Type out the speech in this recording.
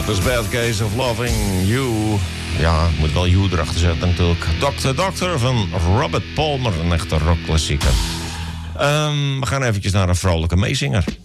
This Bad Case of Loving You. Ja, ik moet wel You erachter zetten natuurlijk. Doctor van Robert Palmer, een echte rockklassieker. We gaan eventjes naar een vrolijke meezinger.